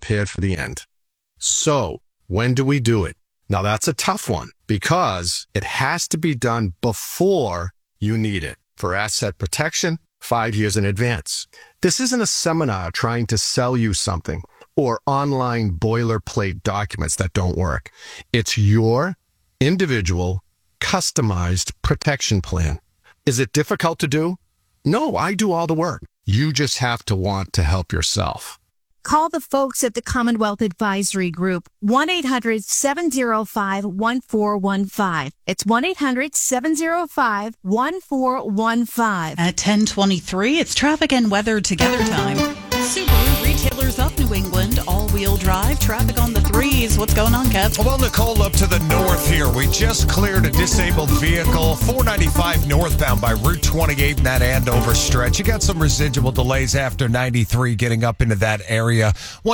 prepared for the end. So, when do we do it? Now, that's a tough one because it has to be done before you need it for asset protection 5 years in advance. This isn't a seminar trying to sell you something or online boilerplate documents that don't work. It's your individual, customized protection plan. Is it difficult to do? No, I do all the work. You just have to want to help yourself. Call the folks at the Commonwealth Advisory Group, 1-800-705-1415. It's 1-800-705-1415. At 10:23, it's traffic and weather together time. Subaru retailers of New England, all-wheel drive, traffic on the threes. What's going on, Kev? Well, Nicole, up to the north here. We just cleared a disabled vehicle, 495 northbound by Route 28 in that Andover stretch. You got some residual delays after 93 getting up into that area.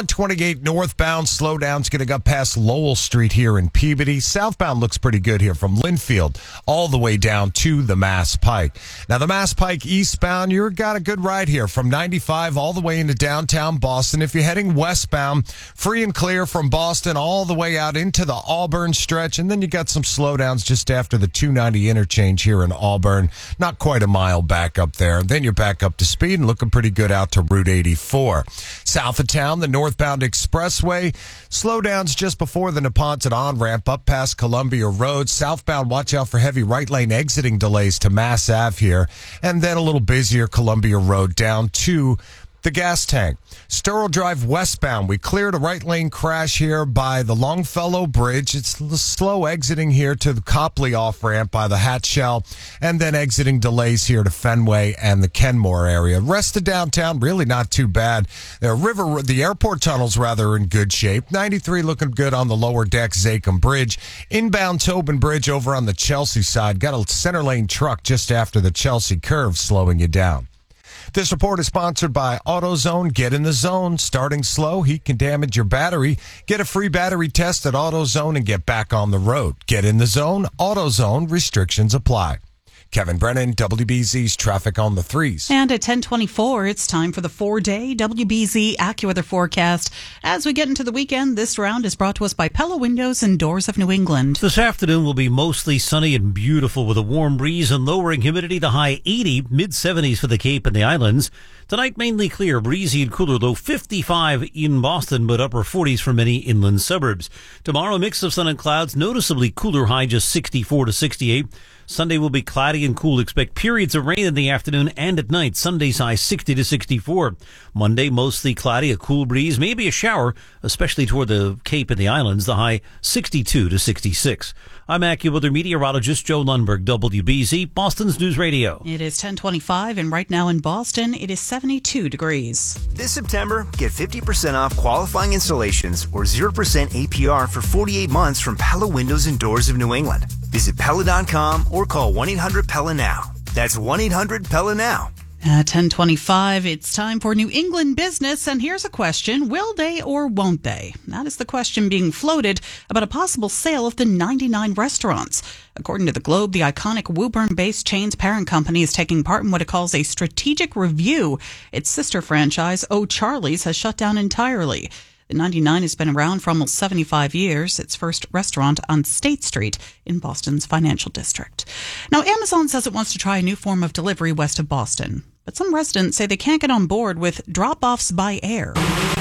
128 northbound, slowdowns getting up past Lowell Street here in Peabody. Southbound looks pretty good here from Linfield all the way down to the Mass Pike. Now, the Mass Pike eastbound, you've got a good ride here from 95 all the way into downtown Boston. If you're heading westbound, free and clear from Boston all the way out into the Auburn stretch. And then you got some slowdowns just after the 290 interchange here in Auburn. Not quite a mile back up there. Then you're back up to speed and looking pretty good out to Route 84. South of town, the northbound expressway. Slowdowns just before the Neponset on-ramp up past Columbia Road. Southbound, watch out for heavy right lane exiting delays to Mass Ave here. And then a little busier Columbia Road down to the gas tank. Sterl Drive westbound. We cleared a right lane crash here by the Longfellow Bridge. It's slow exiting here to the Copley off ramp by the Hatchell, and then exiting delays here to Fenway and the Kenmore area. Rest of downtown really not too bad. The airport tunnel's rather in good shape. 93 looking good on the lower deck Zakim Bridge. Inbound Tobin Bridge over on the Chelsea side. Got a center lane truck just after the Chelsea curve slowing you down. This report is sponsored by AutoZone. Get in the zone. Starting slow, heat can damage your battery. Get a free battery test at AutoZone and get back on the road. Get in the zone. AutoZone. Restrictions apply. Kevin Brennan, WBZ's Traffic on the Threes. And at 10:24, it's time for the 4-day WBZ AccuWeather forecast. As we get into the weekend, this round is brought to us by Pella Windows and Doors of New England. This afternoon will be mostly sunny and beautiful with a warm breeze and lowering humidity. The high 80, mid-70s for the Cape and the Islands. Tonight, mainly clear, breezy and cooler, low 55 in Boston, but upper 40s for many inland suburbs. Tomorrow, a mix of sun and clouds, noticeably cooler, high just 64 to 68. Sunday will be cloudy and cool. Expect periods of rain in the afternoon and at night. Sunday's high 60 to 64. Monday, mostly cloudy, a cool breeze, maybe a shower, especially toward the Cape and the Islands. The high 62 to 66. I'm AccuWeather meteorologist Joe Lundberg, WBZ, Boston's News Radio. It is 10:25, and right now in Boston, it is 72 degrees. This September, get 50% off qualifying installations or 0% APR for 48 months from Pella Windows and Doors of New England. Visit Pella.com or call 1-800-PELLA now. That's 1-800-PELLA now. At 10:25, it's time for New England business, and here's a question. Will they or won't they? That is the question being floated about a possible sale of the 99 restaurants. According to the Globe, the iconic Woburn-based chain's parent company is taking part in what it calls a strategic review. Its sister franchise, O'Charlie's, has shut down entirely. The 99 has been around for almost 75 years. Its first restaurant on State Street in Boston's financial district. Now, Amazon says it wants to try a new form of delivery west of Boston. But some residents say they can't get on board with drop-offs by air.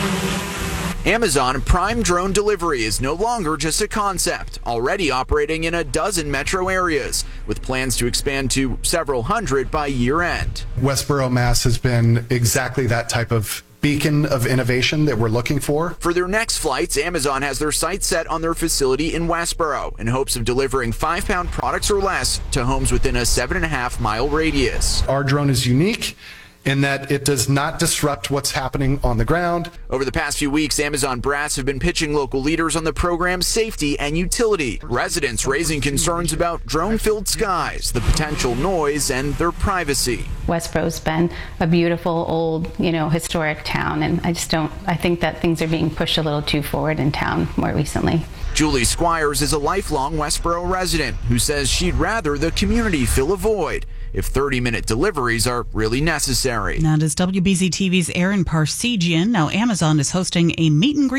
Amazon Prime Drone Delivery is no longer just a concept, already operating in a dozen metro areas, with plans to expand to several hundred by year-end. Westboro, Mass. has been exactly that type of beacon of innovation that we're looking for. For their next flights, Amazon has their sights set on their facility in Westboro in hopes of delivering 5-pound products or less to homes within a 7.5-mile radius. Our drone is unique in that it does not disrupt what's happening on the ground. Over the past few weeks, Amazon brass have been pitching local leaders on the program's safety and utility. Residents raising concerns about drone-filled skies, the potential noise, and their privacy. Westboro's been a beautiful, old, historic town, and I think that things are being pushed a little too forward in town more recently. Julie Squires is a lifelong Westboro resident who says she'd rather the community fill a void if 30-minute deliveries are really necessary. That is WBZ TV's Aaron Parsegian. Now, Amazon is hosting a meet and greet